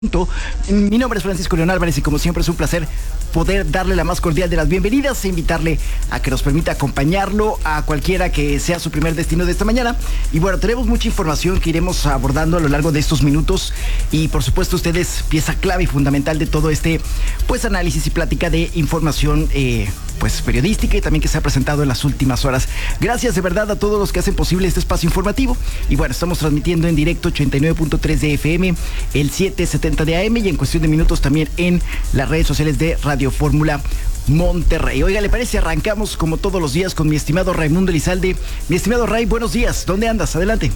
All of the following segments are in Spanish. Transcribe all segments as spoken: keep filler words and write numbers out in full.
Mi nombre es Francisco León Álvarez y como siempre es un placer poder darle la más cordial de las bienvenidas e invitarle a que nos permita acompañarlo a cualquiera que sea su primer destino de esta mañana. Y bueno, tenemos mucha información que iremos abordando a lo largo de estos minutos y por supuesto ustedes pieza clave y fundamental de todo este pues análisis y plática de información eh, pues periodística y también que se ha presentado en las últimas horas. Gracias de verdad a todos los que hacen posible este espacio informativo y bueno, estamos transmitiendo en directo ochenta y nueve punto tres de F M, el setecientos setenta de A M y en cuestión de minutos también en las redes sociales de Radio Fórmula Monterrey. Oiga, ¿le parece? Arrancamos como todos los días con mi estimado Raimundo Elizalde. Mi estimado Ray, buenos días. ¿Dónde andas? Adelante.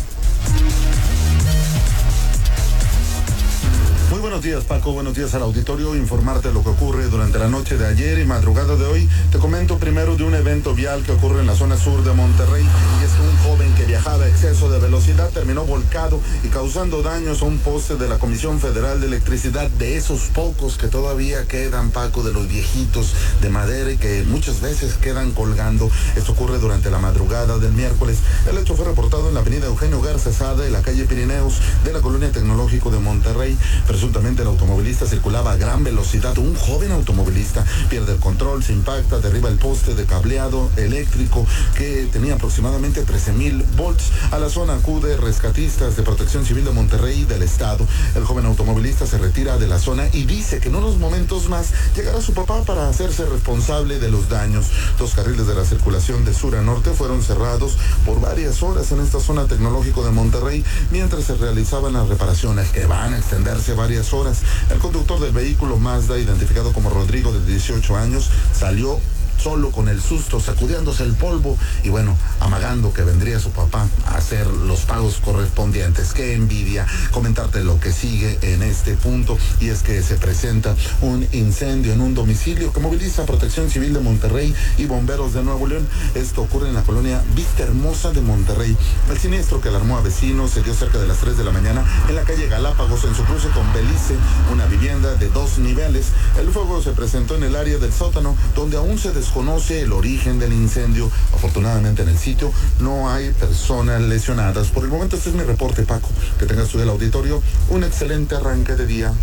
Muy buenos días, Paco. Buenos días al auditorio. Informarte lo que ocurre durante la noche de ayer y madrugada de hoy. Te comento primero de un evento vial que ocurre en la zona sur de Monterrey. Y es que un joven que viajaba a exceso de velocidad terminó volcado y causando daños a un poste de la Comisión Federal de Electricidad, de esos pocos que todavía quedan, Paco, de los viejitos de madera y que muchas veces quedan colgando. Esto ocurre durante la madrugada del miércoles. El hecho fue reportado en la avenida Eugenio Garza Sada y la calle Pirineos de la Colonia Tecnológico de Monterrey. Presuntamente el automovilista circulaba a gran velocidad. Un joven automovilista pierde el control, se impacta, derriba el poste de cableado eléctrico que tenía aproximadamente trece mil volts. A la zona acude rescatistas de Protección Civil de Monterrey y del Estado. El joven automovilista se retira de la zona y dice que en unos momentos más llegará su papá para hacerse responsable de los daños. Dos carriles de la circulación de sur a norte fueron cerrados por varias horas en esta zona tecnológico de Monterrey mientras se realizaban las reparaciones que van a extenderse varias horas. El conductor del vehículo Mazda, identificado como Rodrigo, de dieciocho años, salió solo con el susto, sacudiéndose el polvo y bueno, amagando que vendría su papá a hacer los pagos correspondientes. Qué envidia. Comentarte lo que sigue en este punto y es que se presenta un incendio en un domicilio que moviliza Protección Civil de Monterrey y Bomberos de Nuevo León. Esto ocurre en la colonia Vista Hermosa de Monterrey. El siniestro, que alarmó a vecinos, se dio cerca de las tres de la mañana en la calle Galápagos, en su cruce con Belice, una vivienda de dos niveles. El fuego se presentó en el área del sótano, donde aún se desconoce conoce el origen del incendio. Afortunadamente en el sitio no hay personas lesionadas. Por el momento este es mi reporte, Paco. Que tengas tú del auditorio un excelente arranque de día.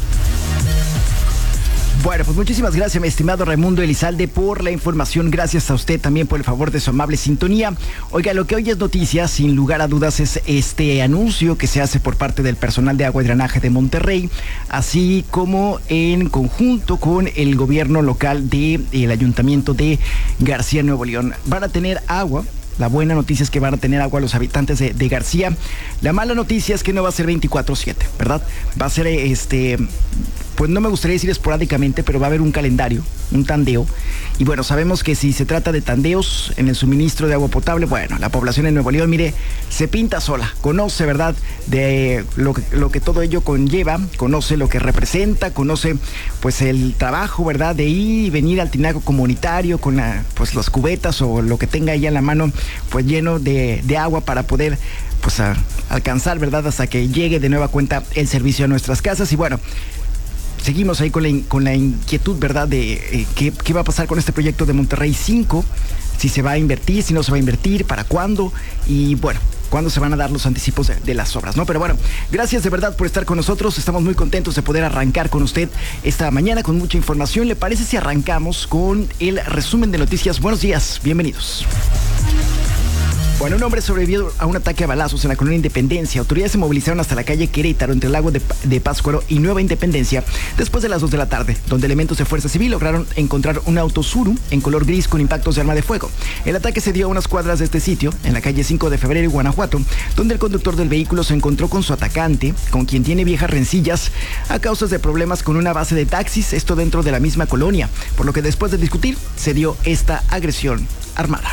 Bueno, pues muchísimas gracias, mi estimado Raimundo Elizalde, por la información. Gracias a usted también por el favor de su amable sintonía. Oiga, lo que hoy es noticia, sin lugar a dudas, es este anuncio que se hace por parte del personal de agua y drenaje de Monterrey, así como en conjunto con el gobierno local del ayuntamiento de García, Nuevo León. Van a tener agua. La buena noticia es que van a tener agua los habitantes de, de García. La mala noticia es que no va a ser veinticuatro siete, ¿verdad? Va a ser, este, pues no me gustaría decir esporádicamente, pero va a haber un calendario, un tandeo. Y bueno, sabemos que si se trata de tandeos en el suministro de agua potable, bueno, la población en Nuevo León, mire, se pinta sola. Conoce, ¿verdad?, de lo que, lo que todo ello conlleva, conoce lo que representa, conoce, pues, el trabajo, ¿verdad?, de ir y venir al tinaco comunitario con la, pues, las cubetas o lo que tenga ahí a la mano, pues lleno de, de agua para poder pues a, alcanzar, ¿verdad?, hasta que llegue de nueva cuenta el servicio a nuestras casas. Y bueno, seguimos ahí con la, con la inquietud, ¿verdad?, de eh, qué, qué va a pasar con este proyecto de Monterrey cinco, si se va a invertir, si no se va a invertir, para cuándo y bueno, cuándo se van a dar los anticipos de, de las obras, ¿no? Pero bueno, gracias de verdad por estar con nosotros. Estamos muy contentos de poder arrancar con usted esta mañana con mucha información. ¿Le parece si arrancamos con el resumen de noticias? Buenos días, bienvenidos. Bueno, un hombre sobrevivió a un ataque a balazos en la colonia Independencia. Autoridades se movilizaron hasta la calle Querétaro, entre el lago de, de Pátzcuaro y Nueva Independencia, después de las dos de la tarde, donde elementos de Fuerza Civil lograron encontrar un auto Tsuru en color gris con impactos de arma de fuego. El ataque se dio a unas cuadras de este sitio, en la calle cinco de febrero, Guanajuato, donde el conductor del vehículo se encontró con su atacante, con quien tiene viejas rencillas a causa de problemas con una base de taxis, esto dentro de la misma colonia, por lo que después de discutir se dio esta agresión armada.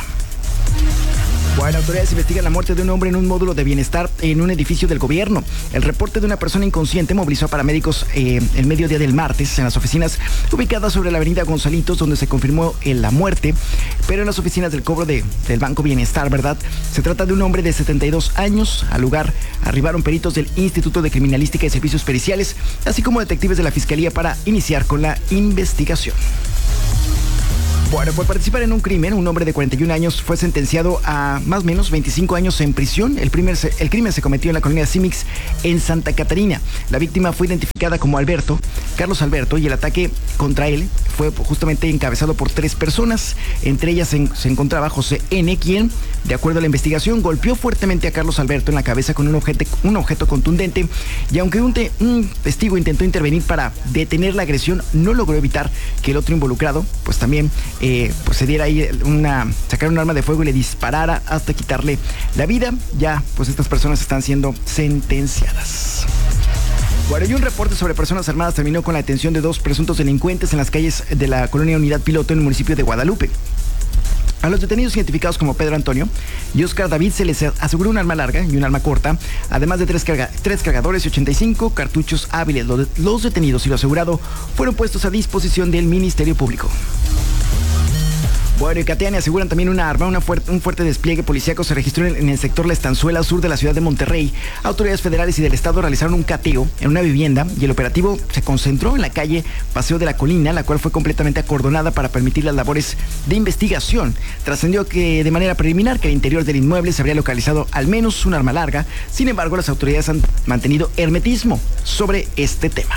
Bueno, autoridades investigan la muerte de un hombre en un módulo de bienestar en un edificio del gobierno. El reporte de una persona inconsciente movilizó a paramédicos eh, el mediodía del martes en las oficinas ubicadas sobre la avenida Gonzalitos, donde se confirmó eh, la muerte, pero en las oficinas del cobro de, del Banco Bienestar, ¿verdad? Se trata de un hombre de setenta y dos años. Al lugar arribaron peritos del Instituto de Criminalística y Servicios Periciales, así como detectives de la Fiscalía para iniciar con la investigación. Bueno, por participar en un crimen, un hombre de cuarenta y un años fue sentenciado a más o menos veinticinco años en prisión. El, primer, el crimen se cometió en la colonia Simix, en Santa Catarina. La víctima fue identificada como Alberto, Carlos Alberto, y el ataque contra él fue justamente encabezado por tres personas. Entre ellas se, se encontraba José N., quien, de acuerdo a la investigación, golpeó fuertemente a Carlos Alberto en la cabeza con un objeto, un objeto contundente, y aunque un, te, un testigo intentó intervenir para detener la agresión, no logró evitar que el otro involucrado, pues también Eh, pues se diera ahí una, sacar un arma de fuego y le disparara hasta quitarle la vida. Ya, pues estas personas están siendo sentenciadas. Bueno, y un reporte sobre personas armadas terminó con la detención de dos presuntos delincuentes en las calles de la colonia Unidad Piloto en el municipio de Guadalupe. A los detenidos identificados como Pedro Antonio y Oscar David se les aseguró un arma larga y un arma corta, además de tres, carga, tres cargadores y ochenta y cinco cartuchos hábiles. Los, los detenidos y lo asegurado fueron puestos a disposición del Ministerio Público. Bueno, y Cateani aseguran también una arma. Una fuerte, un fuerte despliegue policíaco se registró en, en el sector La Estanzuela, sur de la ciudad de Monterrey. Autoridades federales y del estado realizaron un cateo en una vivienda y el operativo se concentró en la calle Paseo de la Colina, la cual fue completamente acordonada para permitir las labores de investigación. Trascendió que de manera preliminar que al interior del inmueble se habría localizado al menos un arma larga. Sin embargo, las autoridades han mantenido hermetismo sobre este tema.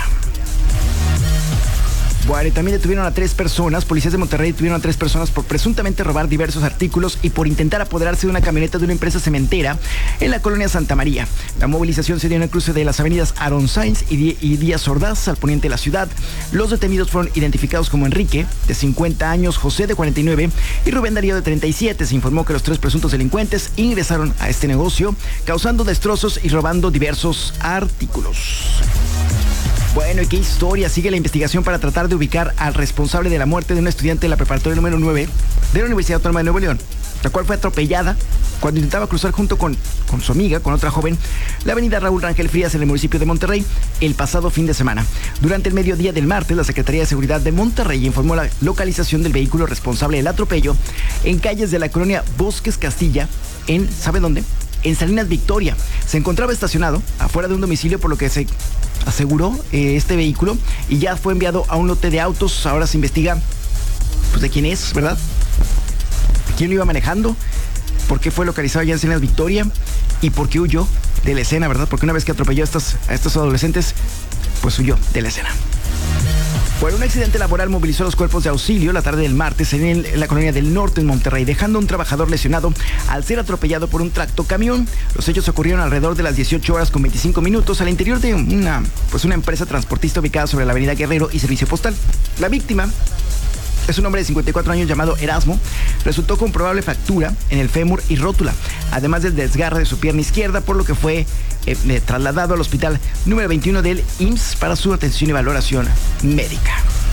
Bueno, y también detuvieron a tres personas. Policías de Monterrey detuvieron a tres personas por presuntamente robar diversos artículos y por intentar apoderarse de una camioneta de una empresa cementera en la colonia Santa María. La movilización se dio en el cruce de las avenidas Aaron Sainz y, y Díaz Ordaz, al poniente de la ciudad. Los detenidos fueron identificados como Enrique, de cincuenta años, José, de cuarenta y nueve, y Rubén Darío, de treinta y siete. Se informó que los tres presuntos delincuentes ingresaron a este negocio, causando destrozos y robando diversos artículos. Bueno, y qué historia. Sigue la investigación para tratar de ubicar al responsable de la muerte de una estudiante de la preparatoria número nueve de la Universidad Autónoma de Nuevo León, la cual fue atropellada cuando intentaba cruzar junto con, con su amiga, con otra joven, la avenida Raúl Rangel Frías en el municipio de Monterrey el pasado fin de semana. Durante el mediodía del martes, la Secretaría de Seguridad de Monterrey informó la localización del vehículo responsable del atropello en calles de la colonia Bosques Castilla, en, ¿sabe dónde? En Salinas Victoria. Se encontraba estacionado afuera de un domicilio, por lo que se aseguró eh, este vehículo y ya fue enviado a un lote de autos. Ahora se investiga pues de quién es, ¿verdad? ¿Quién lo iba manejando? ¿Por qué fue localizado allá en Salinas Victoria? ¿Y por qué huyó de la escena, verdad? Porque una vez que atropelló a estos, a estos adolescentes, pues huyó de la escena. Bueno, un accidente laboral movilizó los cuerpos de auxilio la tarde del martes en, el, en la colonia del Norte, en Monterrey, dejando a un trabajador lesionado al ser atropellado por un tractocamión. Los hechos ocurrieron alrededor de las dieciocho horas con veinticinco minutos al interior de una, pues una empresa transportista ubicada sobre la avenida Guerrero y Servicio Postal. La víctima es un hombre de cincuenta y cuatro años llamado Erasmo. Resultó con probable fractura en el fémur y rótula, además del desgarre de su pierna izquierda, por lo que fue eh, eh, trasladado al hospital número veintiuno del I M S S para su atención y valoración médica.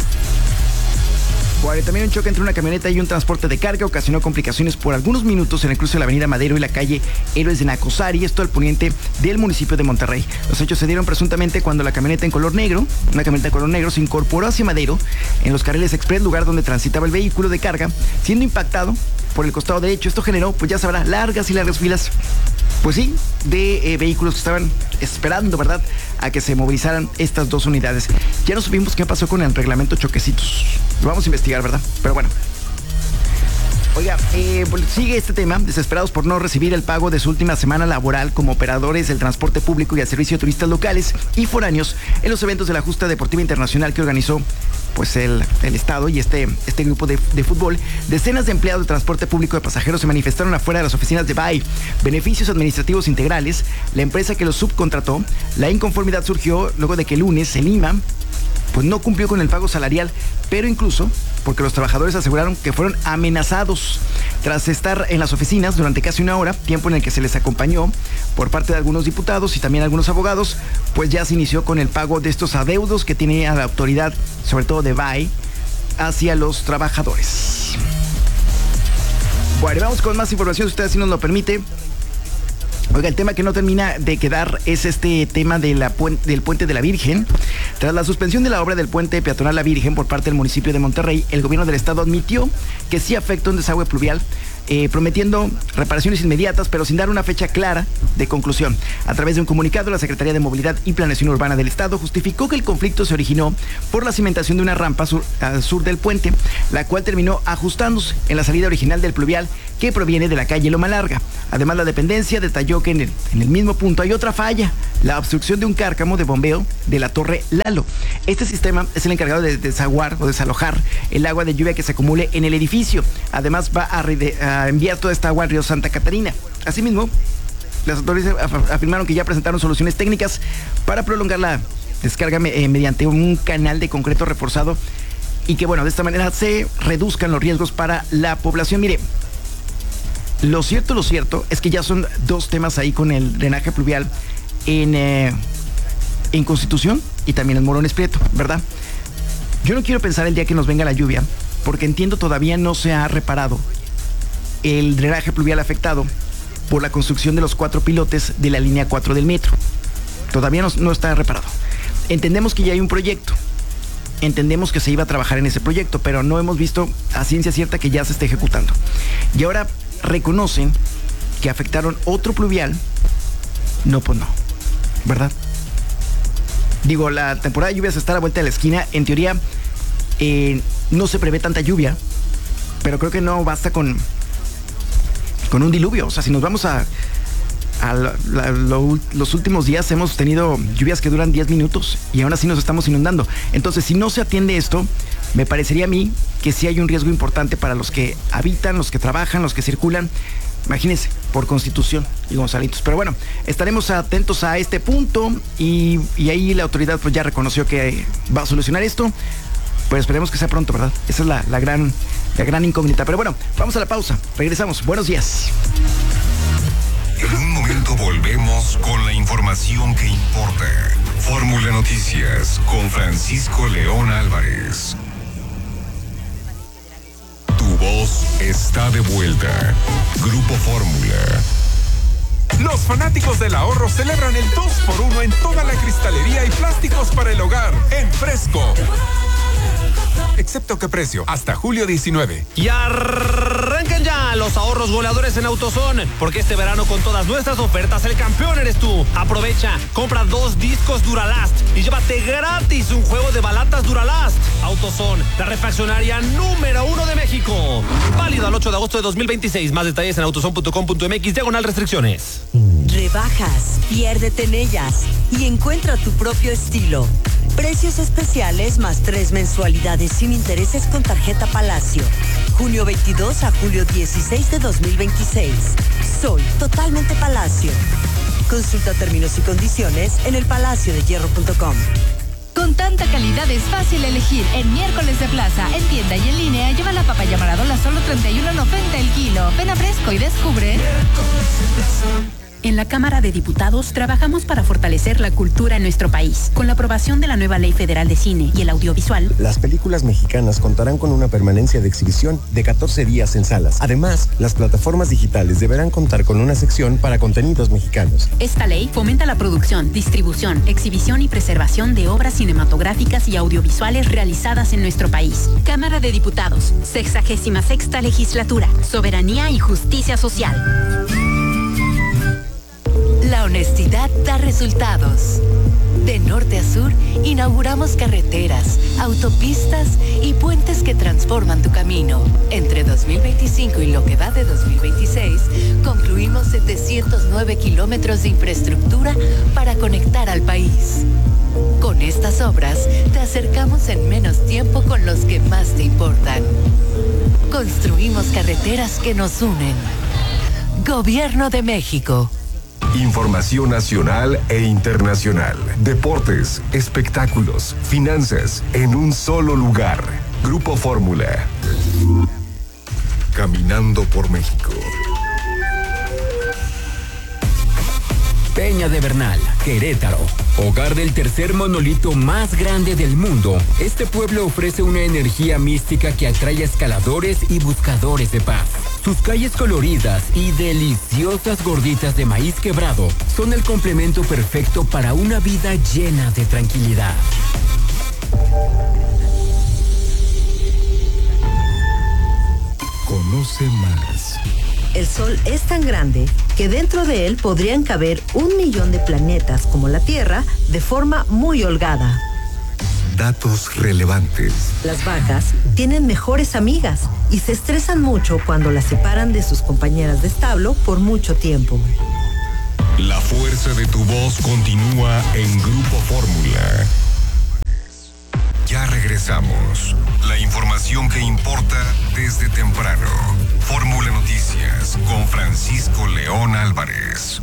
Bueno, también un choque entre una camioneta y un transporte de carga ocasionó complicaciones por algunos minutos en el cruce de la avenida Madero y la calle Héroes de Nacosari, esto al poniente del municipio de Monterrey. Los hechos se dieron presuntamente cuando la camioneta en color negro, una camioneta de color negro, se incorporó hacia Madero en los carriles express, lugar donde transitaba el vehículo de carga, siendo impactado por el costado derecho. Esto generó, pues ya sabrá, largas y largas filas, pues sí, de eh, vehículos que estaban esperando, ¿verdad?, a que se movilizaran estas dos unidades. Ya no supimos qué pasó con el reglamento choquecitos. Lo vamos a investigar, ¿verdad? Pero bueno. Oiga, eh, pues sigue este tema, desesperados por no recibir el pago de su última semana laboral como operadores del transporte público y al servicio de turistas locales y foráneos en los eventos de la Justa Deportiva Internacional que organizó pues el, el Estado y este, este grupo de, de fútbol. Decenas de empleados de transporte público de pasajeros se manifestaron afuera de las oficinas de B A I, Beneficios Administrativos Integrales, la empresa que los subcontrató. La inconformidad surgió luego de que el lunes en Lima pues no cumplió con el pago salarial, pero incluso porque los trabajadores aseguraron que fueron amenazados. Tras estar en las oficinas durante casi una hora, tiempo en el que se les acompañó por parte de algunos diputados y también algunos abogados, pues ya se inició con el pago de estos adeudos que tiene la autoridad, sobre todo de B A I, hacia los trabajadores. Bueno, vamos con más información, si usted así nos lo permite. Oiga, el tema que no termina de quedar es este tema de la pu- del Puente de la Virgen. Tras la suspensión de la obra del Puente Peatonal La Virgen por parte del municipio de Monterrey, el gobierno del estado admitió que sí afecta un desagüe pluvial eh, prometiendo reparaciones inmediatas, pero sin dar una fecha clara de conclusión. A través de un comunicado, la Secretaría de Movilidad y Planeación Urbana del Estado justificó que el conflicto se originó por la cimentación de una rampa sur, al sur del puente, la cual terminó ajustándose en la salida original del pluvial que proviene de la calle Loma Larga. Además, la dependencia detalló que en el, en el mismo punto hay otra falla, la obstrucción de un cárcamo de bombeo de la Torre Lalo. Este sistema es el encargado de desaguar o desalojar el agua de lluvia que se acumule en el edificio. Además, va a, rede, a enviar toda esta agua al río Santa Catarina. Asimismo, las autoridades afirmaron que ya presentaron soluciones técnicas para prolongar la descarga eh, mediante un canal de concreto reforzado y que, bueno, de esta manera se reduzcan los riesgos para la población. Mire, lo cierto, lo cierto es que ya son dos temas ahí con el drenaje pluvial en, eh, en Constitución y también en Morones Prieto, ¿verdad? Yo no quiero pensar el día que nos venga la lluvia, porque entiendo todavía no se ha reparado el drenaje pluvial afectado por la construcción de los cuatro pilotes de la línea cuatro del metro. Todavía no, no está reparado. Entendemos que ya hay un proyecto, entendemos que se iba a trabajar en ese proyecto, pero no hemos visto a ciencia cierta que ya se esté ejecutando. Y ahora reconocen que afectaron otro pluvial. No, pues no, ¿verdad? Digo, la temporada de lluvias está a la vuelta de la esquina. En teoría, eh, no se prevé tanta lluvia, pero creo que no basta con, con un diluvio. O sea, si nos vamos a, a la, la, lo, los últimos días, hemos tenido lluvias que duran diez minutos y aún así nos estamos inundando. Entonces, si no se atiende esto, me parecería a mí que sí hay un riesgo importante para los que habitan, los que trabajan, los que circulan. Imagínense, por Constitución y Gonzalitos. Pero bueno, estaremos atentos a este punto y, y ahí la autoridad pues ya reconoció que va a solucionar esto. Pues esperemos que sea pronto, ¿verdad? Esa es la, la, gran, la gran incógnita. Pero bueno, vamos a la pausa. Regresamos. Buenos días. En un momento volvemos con la información que importa. Fórmula Noticias con Francisco León Álvarez. Tu voz está de vuelta. Grupo Fórmula. Los fanáticos del ahorro celebran el dos por uno en toda la cristalería y plásticos para el hogar en Fresco. Excepto qué precio, hasta julio diecinueve. Y arrancan ya los ahorros goleadores en AutoZone, porque este verano con todas nuestras ofertas el campeón eres tú. Aprovecha, compra dos discos Duralast y llévate gratis un juego de balatas Duralast. AutoZone, la refaccionaria número uno de México. Válido al ocho de agosto de dos mil veintiséis. Más detalles en autozone punto com punto mx, diagonal restricciones. Rebajas, piérdete en ellas y encuentra tu propio estilo. Precios especiales más tres mensualidades sin intereses con tarjeta Palacio. junio veintidós a julio dieciséis de dos mil veintiséis. Soy totalmente Palacio. Consulta términos y condiciones en el palacio de hierro punto com. Con tanta calidad es fácil elegir. En miércoles de plaza, en tienda y en línea, lleva la papaya Maradola solo treinta y uno noventa el kilo. Ven a Fresco y descubre. En la Cámara de Diputados trabajamos para fortalecer la cultura en nuestro país. Con la aprobación de la nueva Ley Federal de Cine y el audiovisual, las películas mexicanas contarán con una permanencia de exhibición de catorce días en salas. Además, las plataformas digitales deberán contar con una sección para contenidos mexicanos. Esta ley fomenta la producción, distribución, exhibición y preservación de obras cinematográficas y audiovisuales realizadas en nuestro país. Cámara de Diputados, sexagésima sexta legislatura, soberanía y justicia social. La honestidad da resultados. De norte a sur, inauguramos carreteras, autopistas y puentes que transforman tu camino. Entre dos mil veinticinco y lo que va de dos mil veintiséis, concluimos setecientos nueve kilómetros de infraestructura para conectar al país. Con estas obras, te acercamos en menos tiempo con los que más te importan. Construimos carreteras que nos unen. Gobierno de México. Información nacional e internacional. Deportes, espectáculos, finanzas, en un solo lugar. Grupo Fórmula. Caminando por México. Peña de Bernal, Querétaro. Hogar del tercer monolito más grande del mundo, este pueblo ofrece una energía mística que atrae a escaladores y buscadores de paz. Sus calles coloridas y deliciosas gorditas de maíz quebrado son el complemento perfecto para una vida llena de tranquilidad. Conoce más El Sol es tan grande que dentro de él podrían caber un millón de planetas como la Tierra de forma muy holgada. Datos relevantes. Las vacas tienen mejores amigas y se estresan mucho cuando las separan de sus compañeras de establo por mucho tiempo. La fuerza de tu voz continúa en Grupo Fórmula. Ya regresamos. La información que importa desde temprano. Fórmula Noticias con Francisco León Álvarez.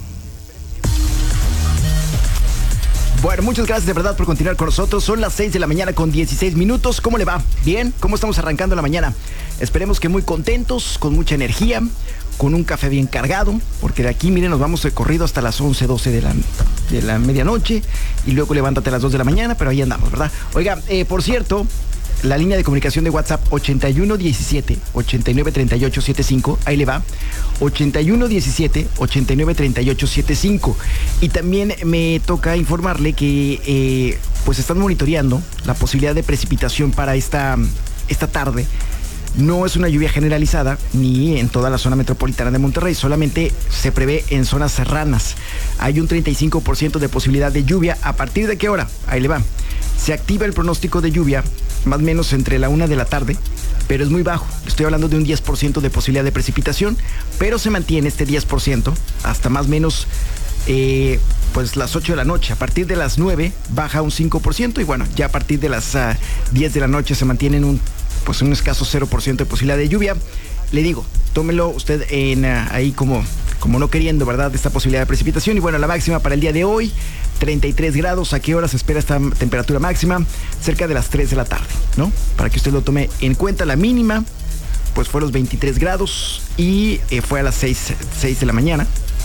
Bueno, muchas gracias de verdad por continuar con nosotros. Son las seis de la mañana con dieciséis minutos. ¿Cómo le va? ¿Bien? ¿Cómo estamos arrancando la mañana? Esperemos que muy contentos, con mucha energía, con un café bien cargado, porque de aquí, miren, nos vamos de corrido hasta las once, doce de la, de la medianoche y luego levántate a las dos de la mañana, pero ahí andamos, ¿verdad? Oiga, eh, por cierto, la línea de comunicación de WhatsApp ochenta y uno diecisiete, ochenta y nueve treinta y ocho setenta y cinco, ahí le va, ochenta y uno diecisiete, ochenta y nueve treinta y ocho setenta y cinco. Y también me toca informarle que eh, pues están monitoreando la posibilidad de precipitación para esta, esta tarde. No es una lluvia generalizada ni en toda la zona metropolitana de Monterrey, solamente se prevé en zonas serranas. Hay un treinta y cinco por ciento de posibilidad de lluvia. ¿A partir de qué hora? Ahí le va. Se activa el pronóstico de lluvia más o menos entre la una de la tarde, pero es muy bajo. Estoy hablando de un diez por ciento de posibilidad de precipitación, pero se mantiene este diez por ciento hasta más o menos eh, pues las ocho de la noche. A partir de las nueve baja un cinco por ciento y bueno, ya a partir de las uh, diez de la noche se mantiene en un pues un escaso cero por ciento de posibilidad de lluvia. Le digo, tómelo usted en uh, ahí como, como no queriendo, ¿verdad? Esta posibilidad de precipitación. Y bueno, la máxima para el día de hoy, treinta y tres grados. ¿A qué hora se espera esta temperatura máxima? Cerca de las tres de la tarde, ¿no? Para que usted lo tome en cuenta. La mínima, pues fue a los veintitrés grados y eh, fue a las seis de la mañana.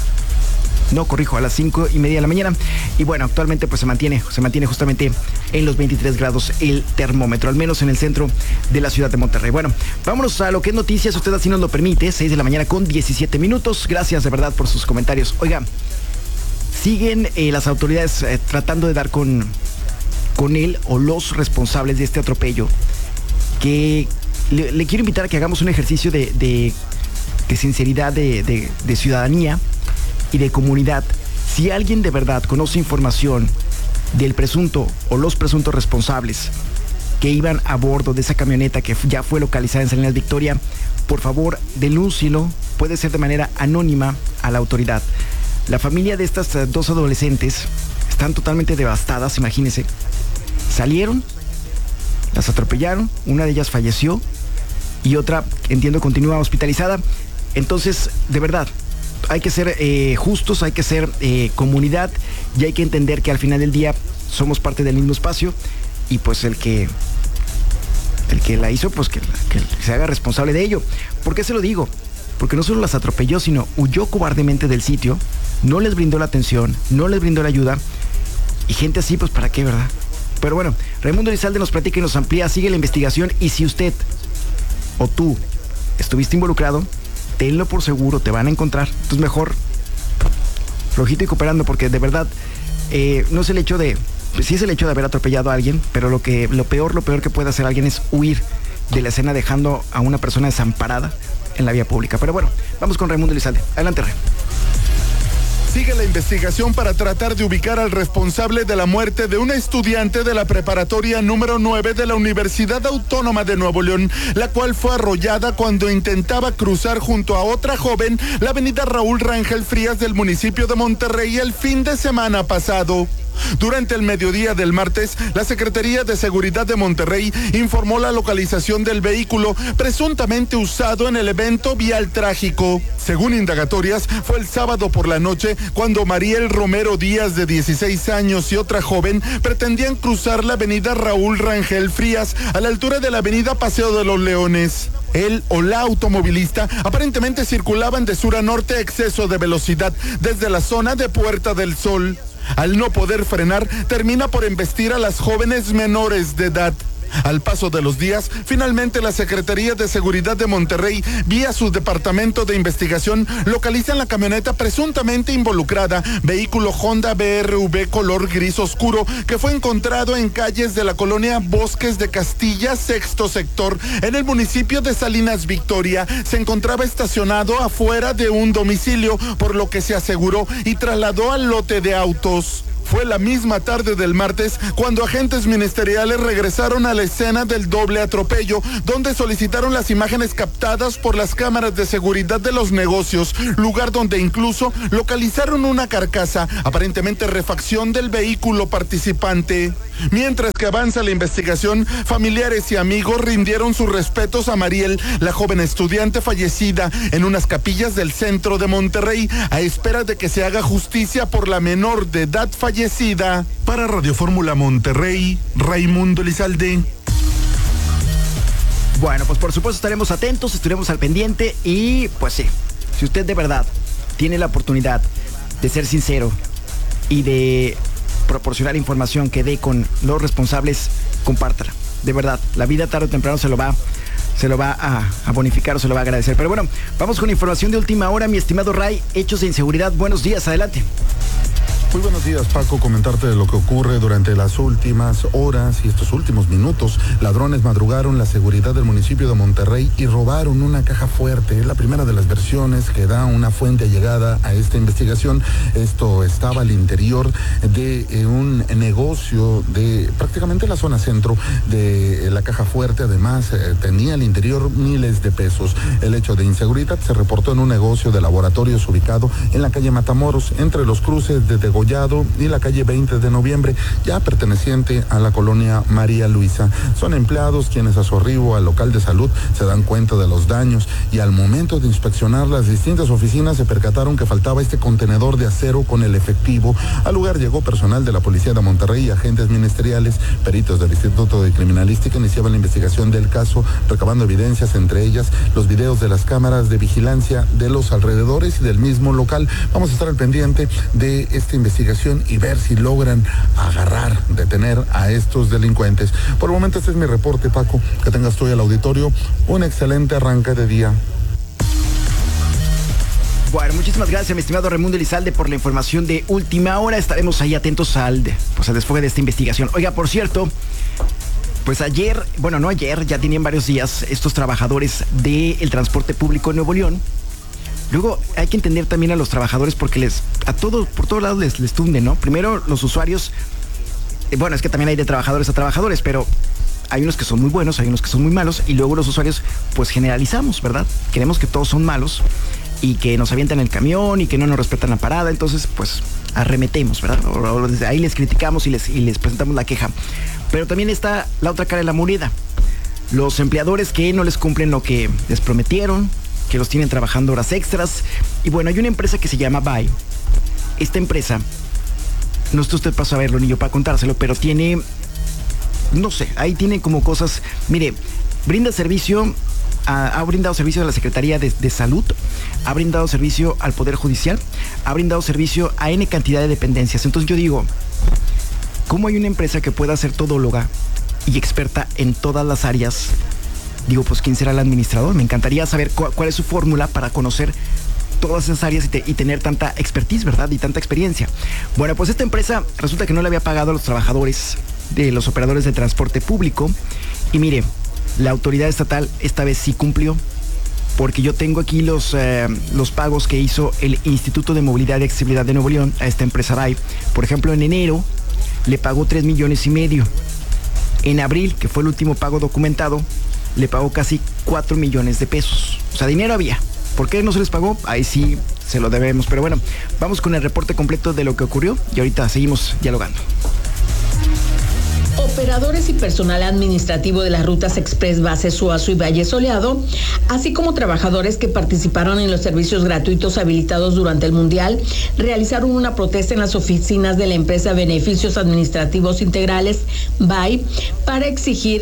No, corrijo, a las cinco y media de la mañana. Y bueno, actualmente pues se mantiene, se mantiene justamente en los veintitrés grados el termómetro, al menos en el centro de la ciudad de Monterrey. Bueno, vámonos a lo que es noticias, usted así nos lo permite, seis de la mañana con diecisiete minutos. Gracias de verdad por sus comentarios. Oiga, siguen eh, las autoridades eh, tratando de dar con, con él o los responsables de este atropello, que le, le quiero invitar a que hagamos un ejercicio de, de, de sinceridad, de, de, de ciudadanía y de comunidad. Si alguien de verdad conoce información del presunto o los presuntos responsables que iban a bordo de esa camioneta que ya fue localizada en Salinas Victoria, por favor denúncielo, puede ser de manera anónima a la autoridad. La familia de estas dos adolescentes están totalmente devastadas, imagínense. Salieron, las atropellaron, una de ellas falleció y otra, entiendo, continúa hospitalizada. Entonces, de verdad, hay que ser eh, justos, hay que ser eh, comunidad y hay que entender que al final del día somos parte del mismo espacio y pues el que el que la hizo, pues que, que se haga responsable de ello. ¿Por qué se lo digo? Porque no solo las atropelló, sino huyó cobardemente del sitio, no les brindó la atención, no les brindó la ayuda y gente así, pues ¿para qué, verdad? Pero bueno, Raimundo Elizalde nos platica y nos amplía, sigue la investigación y si usted o tú estuviste involucrado, tenlo por seguro, te van a encontrar. Entonces mejor flojito y cooperando, porque de verdad eh, no es el hecho de, sí es el hecho de haber atropellado a alguien, pero lo que lo peor, lo peor que puede hacer alguien es huir de la escena dejando a una persona desamparada en la vía pública. Pero bueno, vamos con Raimundo Elizalde. Adelante, Rey. Sigue la investigación para tratar de ubicar al responsable de la muerte de una estudiante de la preparatoria número nueve de la Universidad Autónoma de Nuevo León, la cual fue arrollada cuando intentaba cruzar junto a otra joven la avenida Raúl Rangel Frías del municipio de Monterrey el fin de semana pasado. Durante el mediodía del martes, la Secretaría de Seguridad de Monterrey informó la localización del vehículo presuntamente usado en el evento vial trágico. Según indagatorias, fue el sábado por la noche cuando Mariel Romero Díaz, de dieciséis años, y otra joven pretendían cruzar la avenida Raúl Rangel Frías a la altura de la avenida Paseo de los Leones. Él o la automovilista aparentemente circulaban de sur a norte a exceso de velocidad desde la zona de Puerta del Sol. Al no poder frenar, termina por embestir a las jóvenes menores de edad. Al paso de los días, finalmente la Secretaría de Seguridad de Monterrey, vía su Departamento de Investigación, localizan la camioneta presuntamente involucrada, vehículo Honda B R V color gris oscuro, que fue encontrado en calles de la colonia Bosques de Castilla, sexto sector, en el municipio de Salinas Victoria. Se encontraba estacionado afuera de un domicilio, por lo que se aseguró y trasladó al lote de autos. Fue la misma tarde del martes cuando agentes ministeriales regresaron a la escena del doble atropello, donde solicitaron las imágenes captadas por las cámaras de seguridad de los negocios, lugar donde incluso localizaron una carcasa, aparentemente refacción del vehículo participante. Mientras que avanza la investigación, familiares y amigos rindieron sus respetos a Mariel, la joven estudiante fallecida en unas capillas del centro de Monterrey, a espera de que se haga justicia por la menor de edad fallecida. Para Radio Fórmula Monterrey, Raimundo Elizalde. Bueno, pues por supuesto estaremos atentos, estaremos al pendiente y pues sí, si usted de verdad tiene la oportunidad de ser sincero y de proporcionar información que dé con los responsables, compártala. De verdad, la vida tarde o temprano se lo va se lo va a, a bonificar o se lo va a agradecer. Pero bueno, vamos con información de última hora, mi estimado Ray. Hechos de inseguridad, buenos días, adelante. Muy buenos días, Paco. Comentarte de lo que ocurre durante las últimas horas y estos últimos minutos. Ladrones madrugaron la seguridad del municipio de Monterrey y robaron una caja fuerte. Es la primera de las versiones que da una fuente allegada a esta investigación. Esto estaba al interior de eh, un negocio de prácticamente la zona centro de eh, la caja fuerte. Además, eh, tenía al interior miles de pesos. El hecho de inseguridad se reportó en un negocio de laboratorios ubicado en la calle Matamoros, entre los cruces de Degollado y la calle veinte de noviembre, ya perteneciente a la colonia María Luisa. Son empleados quienes a su arribo al local de salud se dan cuenta de los daños y al momento de inspeccionar las distintas oficinas se percataron que faltaba este contenedor de acero con el efectivo. Al lugar llegó personal de la Policía de Monterrey y agentes ministeriales. Peritos del Instituto de Criminalística iniciaban la investigación del caso, recabando evidencias, entre ellas los videos de las cámaras de vigilancia de los alrededores y del mismo local. Vamos a estar al pendiente de esta investigación y ver si logran agarrar, detener a estos delincuentes. Por el momento este es mi reporte, Paco. Que tengas tú y el auditorio un excelente arranque de día. Bueno, muchísimas gracias, mi estimado Raimundo Elizalde, por la información de última hora. Estaremos ahí atentos al, pues, al desfogue de esta investigación. Oiga, por cierto, pues ayer, bueno, no ayer, ya tenían varios días estos trabajadores del transporte público en Nuevo León. Luego hay que entender también a los trabajadores porque les a todo, por todos lados les, les tunde, ¿no? Primero los usuarios, eh, bueno, es que también hay de trabajadores a trabajadores, pero hay unos que son muy buenos, hay unos que son muy malos, y luego los usuarios pues generalizamos, ¿verdad? Queremos que todos son malos y que nos avientan el camión y que no nos respetan la parada, entonces pues arremetemos, ¿verdad? O, o, ahí les criticamos y les, y les presentamos la queja. Pero también está la otra cara de la moneda, los empleadores que no les cumplen lo que les prometieron, que los tienen trabajando horas extras. Y bueno, hay una empresa que se llama Buy. Esta empresa, no sé usted pasó a verlo ni yo para contárselo, pero tiene, no sé, ahí tiene como cosas, mire, brinda servicio, a, ha brindado servicio a la Secretaría de, de Salud, ha brindado servicio al Poder Judicial, ha brindado servicio a N cantidad de dependencias. Entonces yo digo, ¿cómo hay una empresa que pueda ser todóloga y experta en todas las áreas? Digo, pues, ¿quién será el administrador? Me encantaría saber cu- cuál es su fórmula para conocer todas esas áreas y, te- y tener tanta expertise, ¿verdad? Y tanta experiencia. Bueno, pues esta empresa resulta que no le había pagado a los trabajadores de los operadores de transporte público. Y mire, la autoridad estatal esta vez sí cumplió, porque yo tengo aquí los, eh, los pagos que hizo el Instituto de Movilidad y Accesibilidad de Nuevo León a esta empresa B A I. Por ejemplo, en enero le pagó tres millones y medio. En abril, que fue el último pago documentado, le pagó casi cuatro millones de pesos. O sea, dinero había. ¿Por qué no se les pagó? Ahí sí se lo debemos. Pero bueno, vamos con el reporte completo de lo que ocurrió y ahorita seguimos dialogando. Operadores y personal administrativo de las rutas Express Base Suazo y Valle Soleado, así como trabajadores que participaron en los servicios gratuitos habilitados durante el Mundial, realizaron una protesta en las oficinas de la empresa Beneficios Administrativos Integrales B A I para exigir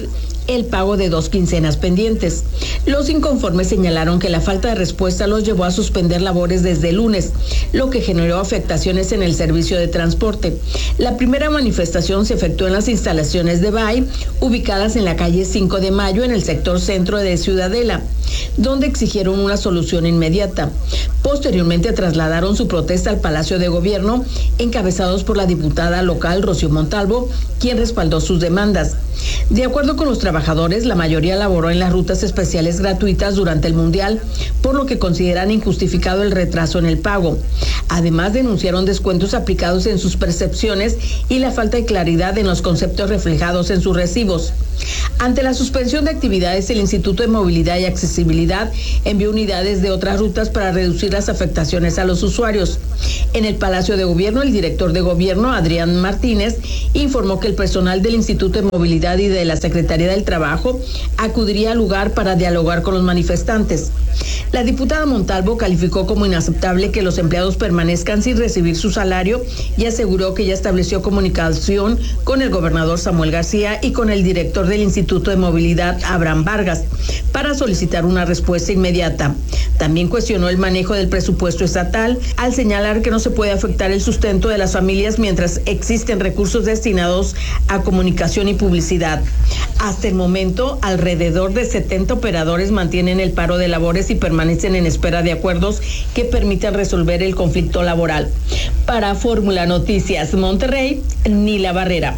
el pago de dos quincenas pendientes. Los inconformes señalaron que la falta de respuesta los llevó a suspender labores desde el lunes, lo que generó afectaciones en el servicio de transporte. La primera manifestación se efectuó en las instalaciones de B A I, ubicadas en la calle cinco de mayo, en el sector centro de Ciudadela, donde exigieron una solución inmediata. Posteriormente trasladaron su protesta al Palacio de Gobierno, encabezados por la diputada local Rocío Montalvo, quien respaldó sus demandas. De acuerdo con los trabajadores, la mayoría laboró en las rutas especiales gratuitas durante el Mundial, por lo que consideran injustificado el retraso en el pago. Además, denunciaron descuentos aplicados en sus percepciones y la falta de claridad en los conceptos reflejados en sus recibos. Ante la suspensión de actividades, el Instituto de Movilidad y Accesibilidad envió unidades de otras rutas para reducir las afectaciones a los usuarios. En el Palacio de Gobierno, el director de Gobierno, Adrián Martínez, informó que el personal del Instituto de Movilidad y de la Secretaría del Trabajo acudiría al lugar para dialogar con los manifestantes. La diputada Montalvo calificó como inaceptable que los empleados permanezcan sin recibir su salario y aseguró que ya estableció comunicación con el gobernador Samuel García y con el director del Instituto de Movilidad, Abraham Vargas, para solicitar una respuesta inmediata. También cuestionó el manejo del presupuesto estatal al señalar que no se puede afectar el sustento de las familias mientras existen recursos destinados a comunicación y publicidad. Hasta el momento, alrededor de setenta operadores mantienen el paro de labores y permanecen en espera de acuerdos que permitan resolver el conflicto laboral. Para Fórmula Noticias Monterrey, Nila Barrera.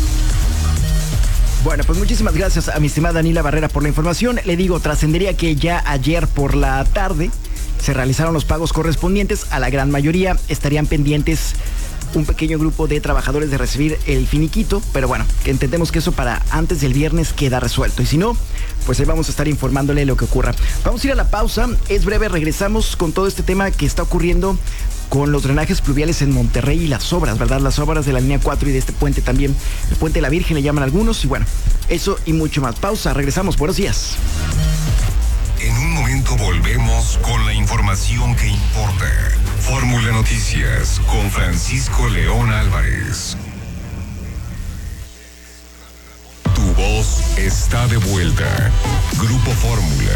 Bueno, pues muchísimas gracias a mi estimada Nila Barrera por la información. Le digo, trascendería que ya ayer por la tarde se realizaron los pagos correspondientes. A la gran mayoría estarían pendientes un pequeño grupo de trabajadores de recibir el finiquito, pero bueno, que entendemos que eso para antes del viernes queda resuelto, y si no, pues ahí vamos a estar informándole lo que ocurra. Vamos a ir a la pausa, es breve, regresamos con todo este tema que está ocurriendo con los drenajes pluviales en Monterrey y las obras, ¿verdad? Las obras de la línea cuatro y de este puente también, el puente de la Virgen le llaman algunos, y bueno, eso y mucho más. Pausa, regresamos, buenos días. En un momento volvemos con la información que importa. Fórmula Noticias con Francisco León Álvarez. Tu voz está de vuelta. Grupo Fórmula.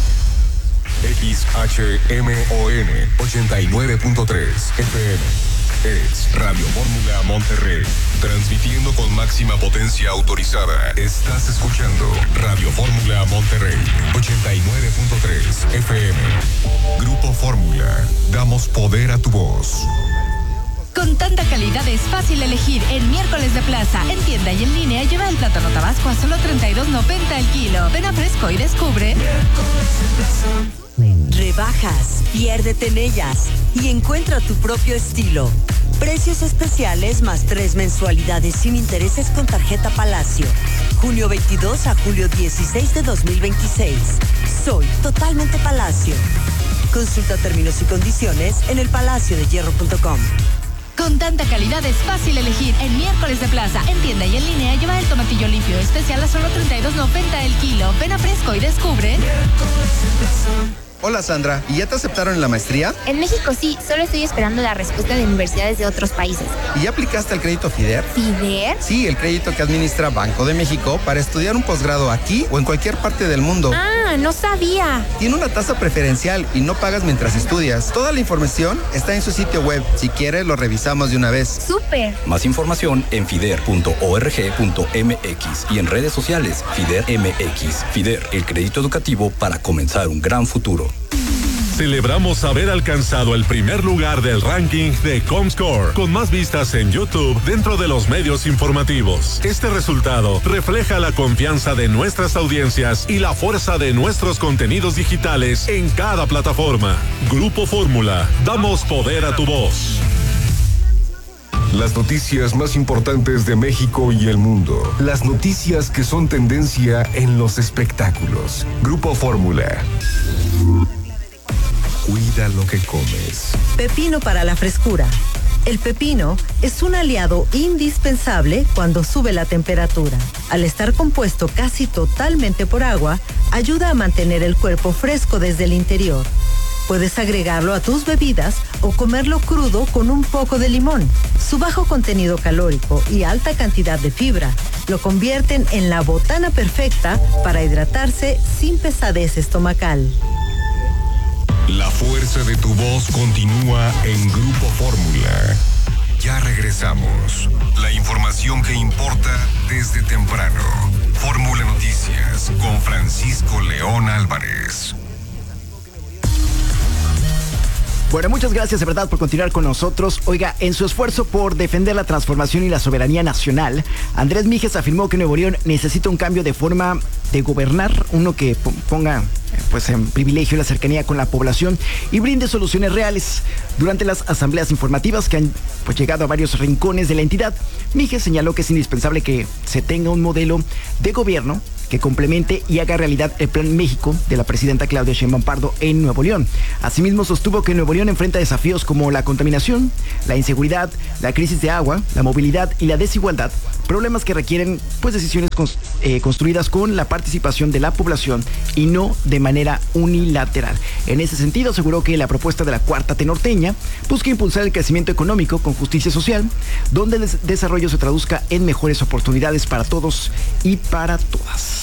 X H M O N ochenta y nueve punto tres F M. Es Radio Fórmula Monterrey, transmitiendo con máxima potencia autorizada. Estás escuchando Radio Fórmula Monterrey, ochenta y nueve punto tres F M. Grupo Fórmula, damos poder a tu voz. Con tanta calidad es fácil elegir. En Miércoles de Plaza, en tienda y en línea, lleva el plátano tabasco a solo treinta y dos noventa el kilo. Ven a Fresco y descubre. Rebajas, piérdete en ellas y encuentra tu propio estilo. Precios especiales más tres mensualidades sin intereses con tarjeta Palacio. junio veintidós a julio dieciséis de dos mil veintiséis. Soy totalmente Palacio. Consulta términos y condiciones en el palacio de hierro punto com. Con tanta calidad es fácil elegir. En Miércoles de Plaza, en tienda y en línea, lleva el tomatillo limpio especial a solo treinta y dos noventa el kilo. Ven a Fresco y descubre. Hola Sandra, ¿y ya te aceptaron en la maestría? En México sí, solo estoy esperando la respuesta de universidades de otros países. ¿Y ya aplicaste al crédito FIDER? ¿FIDER? Sí, el crédito que administra Banco de México para estudiar un posgrado aquí o en cualquier parte del mundo. Ah, no sabía. Tiene una tasa preferencial y no pagas mientras estudias. Toda la información está en su sitio web. Si quieres, lo revisamos de una vez. ¡Súper! Más información en fider punto org punto m x y en redes sociales FIDER M X. FIDER, el crédito educativo para comenzar un gran futuro. Celebramos haber alcanzado el primer lugar del ranking de Comscore, con más vistas en YouTube dentro de los medios informativos. Este resultado refleja la confianza de nuestras audiencias y la fuerza de nuestros contenidos digitales en cada plataforma. Grupo Fórmula, damos poder a tu voz. Las noticias más importantes de México y el mundo. Las noticias que son tendencia en los espectáculos. Grupo Fórmula. Cuida lo que comes. Pepino para la frescura. El pepino es un aliado indispensable cuando sube la temperatura. Al estar compuesto casi totalmente por agua, ayuda a mantener el cuerpo fresco desde el interior. Puedes agregarlo a tus bebidas o comerlo crudo con un poco de limón. Su bajo contenido calórico y alta cantidad de fibra lo convierten en la botana perfecta para hidratarse sin pesadez estomacal. La fuerza de tu voz continúa en Grupo Fórmula. Ya regresamos. La información que importa desde temprano. Fórmula Noticias con Francisco León Álvarez. Bueno, muchas gracias de verdad por continuar con nosotros. Oiga, en su esfuerzo por defender la transformación y la soberanía nacional, Andrés Mijes afirmó que Nuevo León necesita un cambio de forma de gobernar, uno que ponga pues en privilegio la cercanía con la población y brinde soluciones reales. Durante las asambleas informativas que han pues, llegado a varios rincones de la entidad, Mijes señaló que es indispensable que se tenga un modelo de gobierno que complemente y haga realidad el Plan México de la presidenta Claudia Sheinbaum Pardo en Nuevo León. Asimismo, sostuvo que Nuevo León enfrenta desafíos como la contaminación, la inseguridad, la crisis de agua, la movilidad y la desigualdad, problemas que requieren pues decisiones cons- eh, construidas con la participación de la población y no de manera unilateral. En ese sentido, aseguró que la propuesta de la Cuarta T norteña busca impulsar el crecimiento económico con justicia social, donde el des- desarrollo se traduzca en mejores oportunidades para todos y para todas.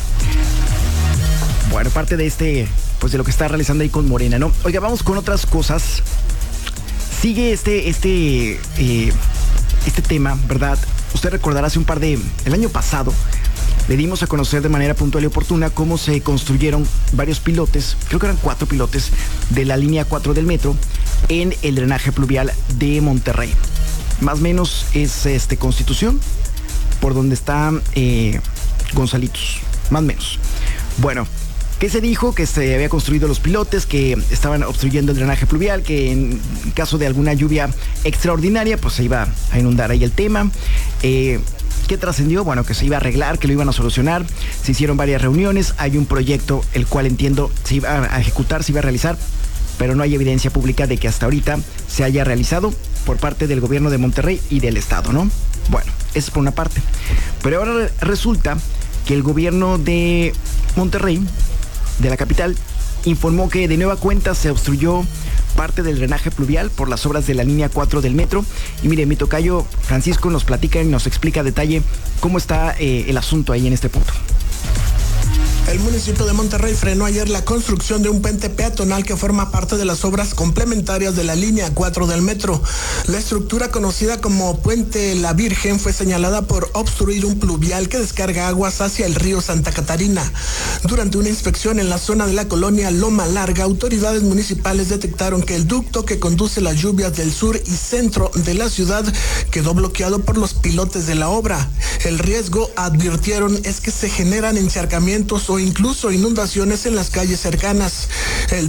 Bueno, parte de este, pues de lo que está realizando ahí con Morena, ¿no? Oiga, vamos con otras cosas. Sigue este, este, eh, este tema, ¿verdad? Usted recordará hace un par de, el año pasado, le dimos a conocer de manera puntual y oportuna cómo se construyeron varios pilotes, creo que eran cuatro pilotes, de la línea cuatro del metro en el drenaje pluvial de Monterrey. Más o menos es este Constitución, por donde está eh, Gonzalitos, más o menos. Bueno, ¿qué se dijo? Que se había construido los pilotes, que estaban obstruyendo el drenaje pluvial, que en caso de alguna lluvia extraordinaria, pues se iba a inundar ahí el tema. Eh, ¿Qué trascendió? Bueno, que se iba a arreglar, que lo iban a solucionar. Se hicieron varias reuniones, hay un proyecto el cual entiendo se iba a ejecutar, se iba a realizar, pero no hay evidencia pública de que hasta ahorita se haya realizado por parte del gobierno de Monterrey y del estado, ¿no? Bueno, eso es por una parte. Pero ahora resulta que el gobierno de Monterrey, de la capital, informó que de nueva cuenta se obstruyó parte del drenaje pluvial por las obras de la línea cuatro del metro. Y mire, mi tocayo Francisco nos platica y nos explica a detalle cómo está eh, el asunto ahí en este punto. El municipio de Monterrey frenó ayer la construcción de un puente peatonal que forma parte de las obras complementarias de la línea cuatro del metro. La estructura conocida como Puente La Virgen fue señalada por obstruir un pluvial que descarga aguas hacia el río Santa Catarina. Durante una inspección en la zona de la colonia Loma Larga, autoridades municipales detectaron que el ducto que conduce las lluvias del sur y centro de la ciudad quedó bloqueado por los pilotes de la obra. El riesgo, advirtieron, es que se generan encharcamientos o incluso inundaciones en las calles cercanas.